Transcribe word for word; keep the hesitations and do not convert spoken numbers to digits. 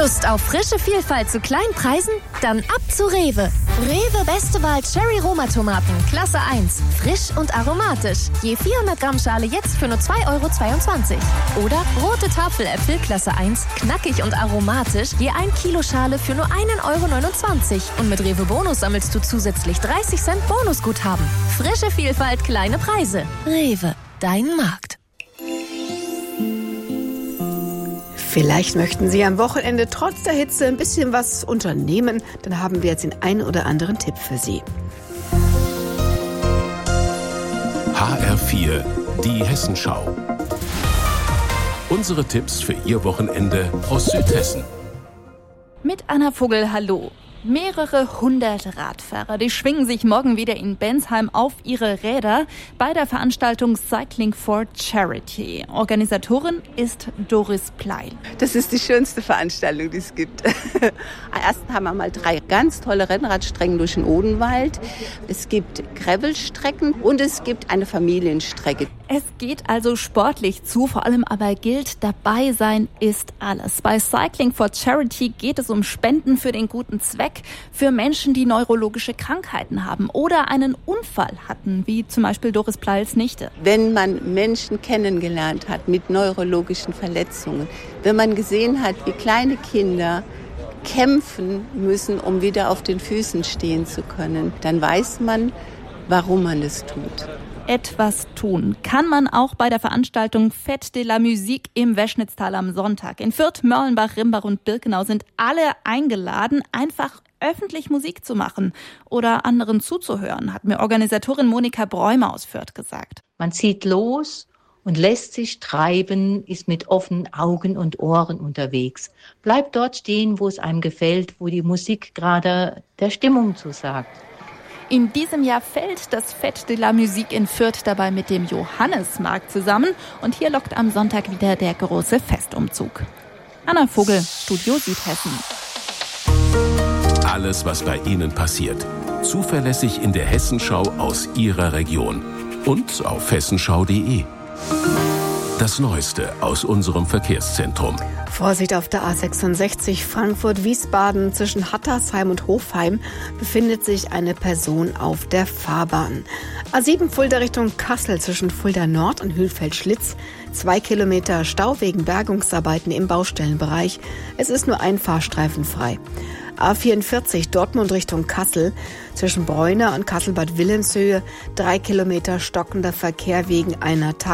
Lust auf frische Vielfalt zu kleinen Preisen? Dann ab zu Rewe. Rewe Beste Wahl Cherry Roma Tomaten, Klasse eins. Frisch und aromatisch. Je vierhundert Gramm Schale jetzt für nur zwei Euro zweiundzwanzig. Oder rote Tafeläpfel, Klasse eins. Knackig und aromatisch. Je ein Kilo Schale für nur einen Euro neunundzwanzig. Und mit Rewe Bonus sammelst du zusätzlich dreißig Cent Bonusguthaben. Frische Vielfalt, kleine Preise. Rewe, dein Markt. Vielleicht möchten Sie am Wochenende trotz der Hitze ein bisschen was unternehmen. Dann haben wir jetzt den einen oder anderen Tipp für Sie. H R vier, die Hessenschau. Unsere Tipps für Ihr Wochenende aus Südhessen. Mit Anna Vogel, hallo. Mehrere hundert Radfahrer, die schwingen sich morgen wieder in Bensheim auf ihre Räder bei der Veranstaltung Cycling for Charity. Organisatorin ist Doris Pleil. Das ist die schönste Veranstaltung, die es gibt. Erst haben wir mal drei ganz tolle Rennradstrecken durch den Odenwald. Es gibt Gravelstrecken und es gibt eine Familienstrecke. Es geht also sportlich zu, vor allem aber gilt, dabei sein ist alles. Bei Cycling for Charity geht es um Spenden für den guten Zweck, für Menschen, die neurologische Krankheiten haben oder einen Unfall hatten, wie zum Beispiel Doris Pleils Nichte. Wenn man Menschen kennengelernt hat mit neurologischen Verletzungen, wenn man gesehen hat, wie kleine Kinder kämpfen müssen, um wieder auf den Füßen stehen zu können, dann weiß man, warum man es tut. Etwas tun kann man auch bei der Veranstaltung Fête de la Musique im Weschnitztal am Sonntag. In Fürth, Mörlenbach, Rimbach und Birkenau sind alle eingeladen, einfach öffentlich Musik zu machen oder anderen zuzuhören, hat mir Organisatorin Monika Bräumer aus Fürth gesagt. Man zieht los und lässt sich treiben, ist mit offenen Augen und Ohren unterwegs. Bleibt dort stehen, wo es einem gefällt, wo die Musik gerade der Stimmung zusagt. In diesem Jahr fällt das Fête de la Musique in Fürth dabei mit dem Johannesmarkt zusammen. Und hier lockt am Sonntag wieder der große Festumzug. Anna Vogel, Studio Südhessen. Alles, was bei Ihnen passiert. Zuverlässig in der Hessenschau aus Ihrer Region. Und auf hessenschau punkt de. Das Neueste aus unserem Verkehrszentrum. Vorsicht auf der A sechsundsechzig Frankfurt-Wiesbaden. Zwischen Hattersheim und Hofheim befindet sich eine Person auf der Fahrbahn. A sieben Fulda Richtung Kassel zwischen Fulda Nord und Hülfeld-Schlitz. Zwei Kilometer Stau wegen Bergungsarbeiten im Baustellenbereich. Es ist nur ein Fahrstreifen frei. A vierundvierzig Dortmund Richtung Kassel zwischen Bräuner und Kassel-Bad Wilhelmshöhe. Drei Kilometer stockender Verkehr wegen einer Tag